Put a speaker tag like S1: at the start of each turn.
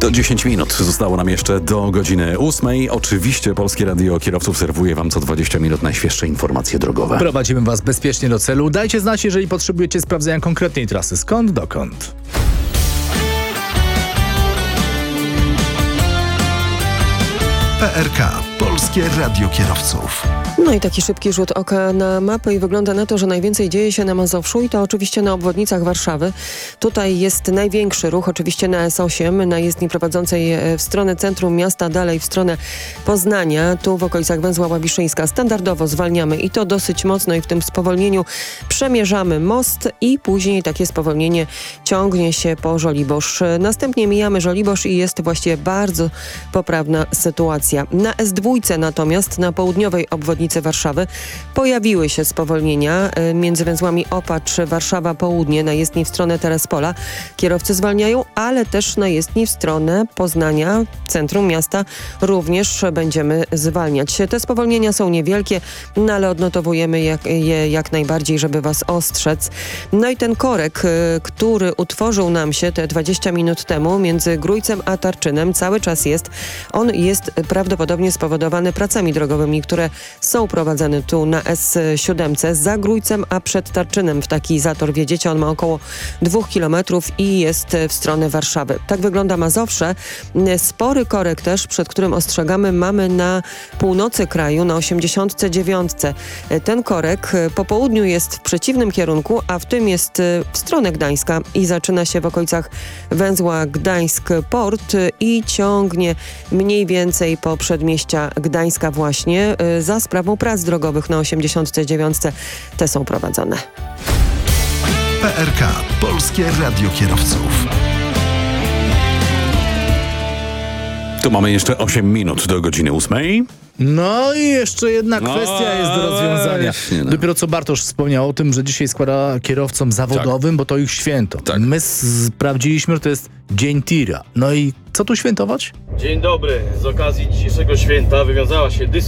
S1: To 10 minut zostało nam jeszcze do godziny 8. Oczywiście Polskie Radio Kierowców serwuje wam co 20 minut najświeższe informacje drogowe.
S2: Prowadzimy was bezpiecznie do celu. Dajcie znać, jeżeli potrzebujecie sprawdzenia konkretnej trasy. Skąd, dokąd?
S3: PRK. Polskie Radio Kierowców.
S4: No i taki szybki rzut oka na mapę i wygląda na to, że najwięcej dzieje się na Mazowszu i to oczywiście na obwodnicach Warszawy. Tutaj jest największy ruch, oczywiście na S8, na jezdni prowadzącej w stronę centrum miasta, dalej w stronę Poznania, tu w okolicach węzła Łabiszyńska. Standardowo zwalniamy i to dosyć mocno i w tym spowolnieniu przemierzamy most i później takie spowolnienie ciągnie się po Żoliborz. Następnie mijamy Żoliborz i jest właściwie bardzo poprawna sytuacja. Na S2 natomiast, na południowej obwodnicy Warszawy pojawiły się spowolnienia między węzłami Opacz, Warszawa Południe, na jezdni w stronę Terespola. Kierowcy zwalniają, ale też na jezdni w stronę Poznania, centrum miasta, również będziemy zwalniać. Te spowolnienia są niewielkie, no ale odnotowujemy je jak najbardziej, żeby was ostrzec. No i ten korek, który utworzył nam się te 20 minut temu między Grójcem a Tarczynem, cały czas jest. On jest prawdopodobnie spowodowany pracami drogowymi, które są prowadzone tu na S7 za Grójcem, a przed Tarczynem w taki zator wjedziecie. On ma około 2 km i jest w stronę Warszawy. Tak wygląda Mazowsze. Spory korek też, przed którym ostrzegamy, mamy na północy kraju, na 89. Ten korek po południu jest w przeciwnym kierunku, a w tym jest w stronę Gdańska i zaczyna się w okolicach węzła Gdańsk-Port i ciągnie mniej więcej po przedmieścia Gdańska właśnie za sprawą prac drogowych na 89. Te są prowadzone.
S3: PRK. Polskie Radio Kierowców.
S1: Tu mamy jeszcze 8 minut do godziny 8.
S2: No i jeszcze jedna kwestia jest do rozwiązania.
S1: Właśnie, no.
S2: Dopiero co Bartosz wspomniał o tym, że dzisiaj składa kierowcom zawodowym, bo to ich święto.
S1: Tak.
S2: My sprawdziliśmy, że to jest Dzień Tira. No i co tu świętować?
S5: Dzień dobry. Z okazji dzisiejszego święta wywiązała się dyskusja